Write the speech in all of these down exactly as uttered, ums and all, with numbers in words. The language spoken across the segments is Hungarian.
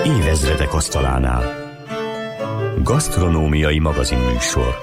Évezredek asztalánál. Gasztronómiai magazinműsor.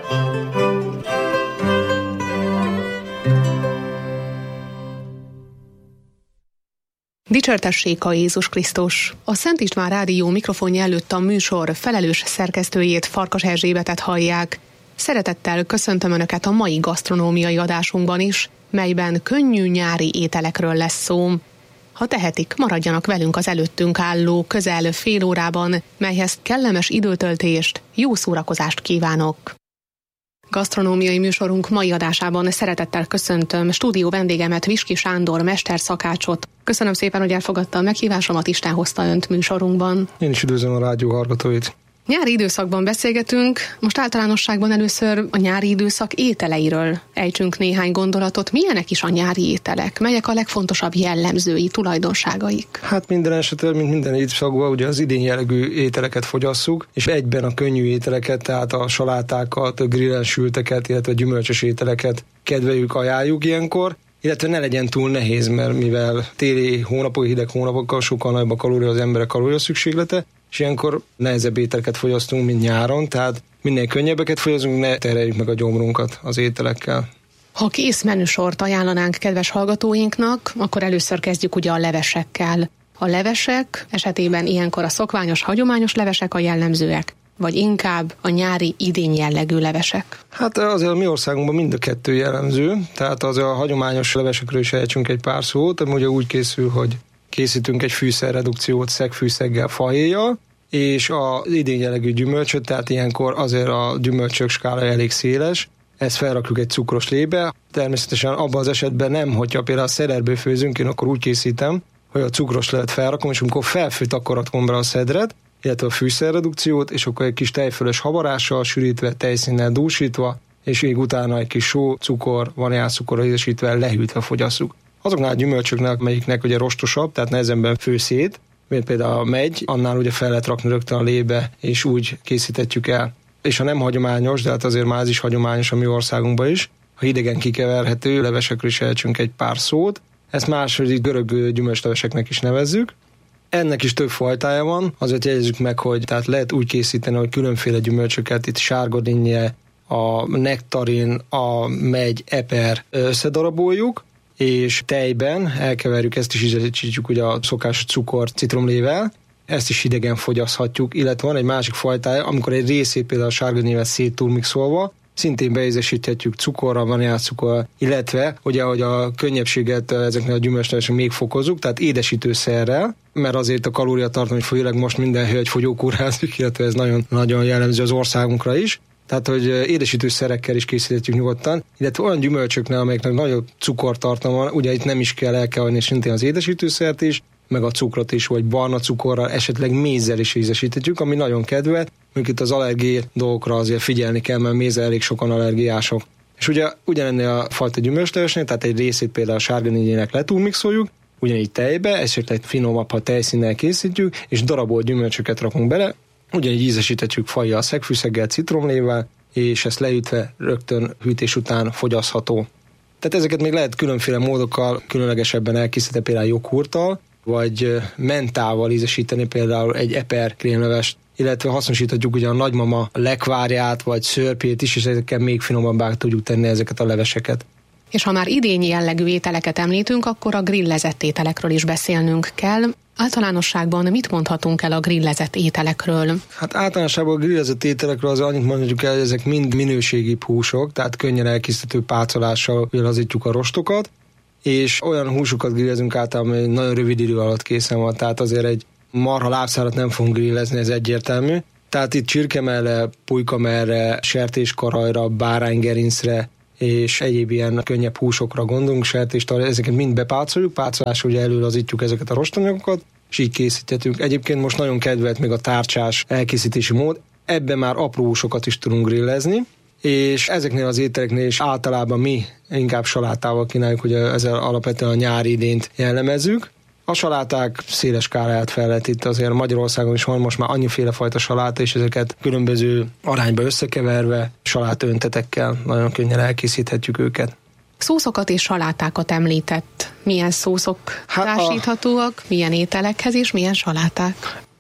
Dicsértessék a Jézus Krisztus! A Szent István Rádió mikrofonja előtt a műsor felelős szerkesztőjét, Farkas Erzsébetet hallják. Szeretettel köszöntöm Önöket a mai gasztronómiai adásunkban is, melyben könnyű nyári ételekről lesz szó. Ha tehetik, maradjanak velünk az előttünk álló közel fél órában, melyhez kellemes időtöltést, jó szórakozást kívánok! Gasztronómiai műsorunk mai adásában szeretettel köszöntöm stúdió vendégemet, Viski Sándor mesterszakácsot. Köszönöm szépen, hogy elfogadta a meghívásomat, Isten hozta Önt műsorunkban. Én is üdvözlöm a rádió hallgatóit. Nyári időszakban beszélgetünk, most általánosságban először a nyári időszak ételeiről ejtsünk néhány gondolatot. Milyenek is a nyári ételek? Melyek a legfontosabb jellemzői, tulajdonságaik? Hát minden esetben, mint minden időszakban, ugye az idén jellegű ételeket fogyasszuk, és egyben a könnyű ételeket, tehát a salátákat, a grillen sülteket, illetve a gyümölcsös ételeket kedveljük, ajánljuk ilyenkor, illetve ne legyen túl nehéz, mert mivel téli hónapok, hideg hónapokkal sokkal nagyobb a kalória, az emberek kalória szükséglete, és ilyenkor nehezebb ételeket fogyasztunk, mint nyáron, tehát minél könnyebbeket fogyasztunk, ne terheljük meg a gyomrunkat az ételekkel. Ha kész menüsort ajánlanánk kedves hallgatóinknak, akkor először kezdjük ugye a levesekkel. A levesek esetében ilyenkor a szokványos, hagyományos levesek a jellemzőek, vagy inkább a nyári idény jellegű levesek? Hát azért a mi országunkban mind a kettő jellemző, tehát az a hagyományos levesekről is ejtsünk egy pár szót, ami ugye úgy készül, hogy készítünk egy fűszerredukciót szegfűszeggel, fahéjjal, és az idény jellegű gyümölcsöt, tehát ilyenkor azért a gyümölcsök skálája elég széles, ezt felrakjuk egy cukros lébe. Természetesen abban az esetben nem, hogyha például a szederből főzünk, én akkor úgy készítem, hogy a cukros levet felrakom, és amikor felfőtt, akkor rakom be a szedret, illetve a fűszerredukciót, és akkor egy kis tejfölös habarással sűrítve, tejszínnel dúsítva, és még utána egy kis só, cukor, vaníliacukorral ízesítve, lehűtve fogyasszuk. Azoknál a gyümölcsöknek, melyiknek ugye rostosabb, tehát nehezenben fő szét, mint például a megy, annál ugye fel lehet rakni rögtön a lébe, és úgy készíthetjük el. És ha nem hagyományos, de hát azért már ez is hagyományos a mi országunkban is, ha hidegen kikeverhető levesekről is ejtsünk egy pár szót, ezt második görög gyümölcsleveseknek is nevezzük. Ennek is több fajtája van, azért jegyezzük meg, hogy tehát lehet úgy készíteni, hogy különféle gyümölcsöket, itt sárgadinnye, a nektarin, a megy, eper összedaraboljuk, és tejben elkeverjük, ezt is ízesítjük ugye a szokásos cukor citromlével, ezt is hidegen fogyaszthatjuk, illetve van egy másik fajtája, amikor egy részét például a sárgadinnyevel széttúlmixolva, szintén beízesíthetjük cukorral, vaníliacukorral, illetve ugye, hogy a könnyebbséget ezeknek a gyümölcslevesek még fokozzuk, tehát édesítőszerrel, mert azért a kalóriatartalom, főleg most minden hölgy fogyókúrázik, illetve ez nagyon, nagyon jellemző az országunkra is. Tehát, hogy édesítőszerekkel is készíthetjük nyugodtan, illetve olyan gyümölcsöknél, amelyeknek nagyobb cukortartalma van, ugye itt nem is kell el kell adni szintén az édesítőszert is, meg a cukrot is, vagy barna cukorral, esetleg mézzel is ízesíthetjük, ami nagyon kedvet, mondjuk itt az allergiás dolgokra azért figyelni kell, mert mézzel elég sokan allergiások. És ugye ugyanennél a fajta gyümölcslevesnél, tehát egy részét például a sárgadinnjének letúlmixoljuk, ugyanígy tejbe, esetleg finomabb, ha tejszínnel készítjük, és darabolt gyümölcsöket rakunk bele, ugyanígy ízesíthetjük fajjal, szegfűszeggel, citromlével, és ezt leütve rögtön hűtés után fogyasztható. Tehát ezeket még lehet különféle módokkal különlegesebben elkészíteni, például joghurttal, vagy mentával ízesíteni például egy eper krémlevest, illetve hasznosíthatjuk ugye a nagymama lekvárját, vagy szörpét is, és ezekkel még finomabbá tudjuk tenni ezeket a leveseket. És ha már idényi jellegű ételeket említünk, akkor a grillezett ételekről is beszélnünk kell. Általánosságban mit mondhatunk el a grillezett ételekről? Hát általánosságban a grillezett ételekről az annyit mondjuk el, hogy ezek mind minőségi húsok, tehát könnyen elkészíthető pácolással lazítjuk a rostokat, és olyan húsokat grillezünk általában, hogy nagyon rövid idő alatt készen van, tehát azért egy marha lábszárat nem fogunk grillezni, ez egyértelmű. Tehát itt csirkemelle, pulykamelle, sertéskarajra, báránygerincre és egyéb ilyen könnyebb húsokra gondolunk, sertéstarra, ezeket mind bepácoljuk, pácolásra ugye előlazítjuk ezeket a rostanyagokat, és így készíthetünk. Egyébként most nagyon kedvelt még a tárcsás elkészítési mód, ebben már apró húsokat is tudunk grillezni, és ezeknél az ételeknél is általában mi inkább salátával kínáljuk, hogy ezzel alapvetően a nyári idényt jellemezzük. A saláták széles skáláját fel lehet itt, azért Magyarországon is van most már annyiféle fajta saláta, és ezeket különböző arányba összekeverve salátöntetekkel nagyon könnyen elkészíthetjük őket. Szószokat és salátákat említett. Milyen szószok hát társíthatóak, a... milyen ételekhez és milyen saláták?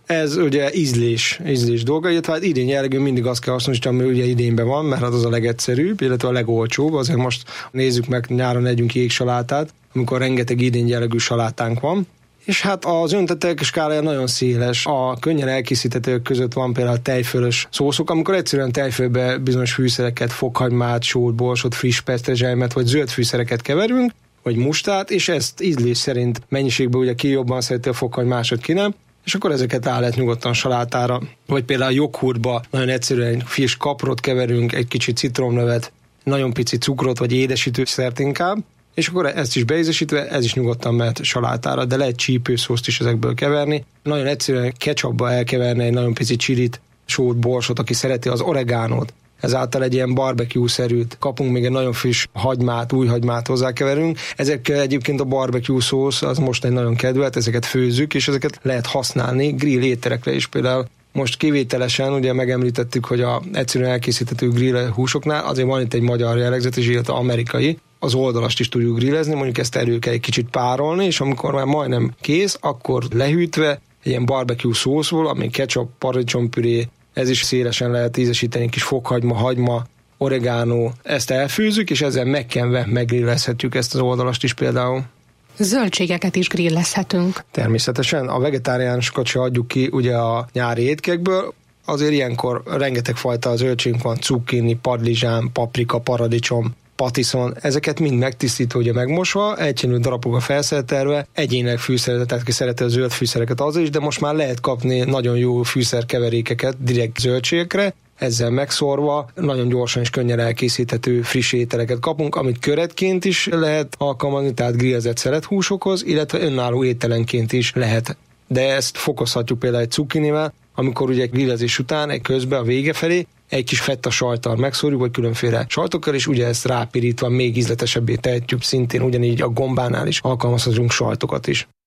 Ez ugye ízlés, ízlés dolga, illetve hát idén jellegű mindig azt kell hasznosítani, ami ugye idénben van, mert hát az a legegyszerűbb, illetve a legolcsóbb. Azért most nézzük meg, nyáron együnk jégsalátát, amikor rengeteg idén jellegű salátánk van. És hát az öntetek skálája nagyon széles. A könnyen elkészíthetők között van például a tejfölös szószok, amikor egyszerűen tejfölbe bizonyos fűszereket, fokhagymát, sót, borsot, friss petrezselymet vagy zöld fűszereket keverünk, vagy mustát, és ezt ízlés szerint mennyiségben ugye ki jobban szereti a fokhagy, másod ki nem, és akkor ezeket rá lehet nyugodtan salátára. Vagy például a joghurtba nagyon egyszerűen friss kaprot keverünk, egy kicsit citromlevet, nagyon pici cukrot vagy édesítőszert inkább, és akkor ezt is beízesítve, ez is nyugodtan mehet salátára, de lehet csípőszószt is ezekből keverni. Nagyon egyszerűen ketchupba elkeverni egy nagyon pici csilit, sót, borsot, aki szereti az oregánót. Ezáltal egy ilyen barbecue-szerűt kapunk, még egy nagyon friss hagymát, új hagymát hozzákeverünk. Ezekkel egyébként a barbecue szósz az most egy nagyon kedvelt, ezeket főzzük, és ezeket lehet használni grill ételekre is. Például most kivételesen ugye megemlítettük, hogy a egyszerűen elkészíthető grill húsoknál azért van itt egy magyar jellegzetes, illetve amerikai. Az oldalast is tudjuk grillezni, mondjuk ezt elő kell egy kicsit párolni, és amikor már majdnem kész, akkor lehűtve egy ilyen barbecue szószból, ami ketchup, paradicsompüré, ez is szélesen lehet ízesíteni, kis fokhagyma, hagyma, oregánó, ezt elfőzzük, és ezzel megkenve meggrillezhetjük ezt az oldalast is például. Zöldségeket is grillezhetünk. Természetesen, a vegetáriánusokat se adjuk ki ugye a nyári étkekből, azért ilyenkor rengeteg fajta zöldségünk van, cukkini, padlizsán, paprika, paradicsom, patiszon, ezeket mind megtisztítva, ugye megmosva, egyszerű darabokba felszerelve, egyénileg fűszerezve, tehát ki szereti a zöld fűszereket az is, de most már lehet kapni nagyon jó fűszerkeverékeket direkt zöldségekre, ezzel megszorva nagyon gyorsan és könnyen elkészíthető friss ételeket kapunk, amit köretként is lehet alkalmazni, tehát grillezett szelethúsokhoz, illetve önálló ételenként is lehet. De ezt fokozhatjuk például egy cukkinivel, amikor ugye grillezés után egy közben a vége felé egy kis fetta sajttal megszórjuk, vagy különféle sajtokkal, és ugye ezt rápirítva még ízletesebbé tehetjük, szintén ugyanígy a gombánál is alkalmazhatunk sajtokat is.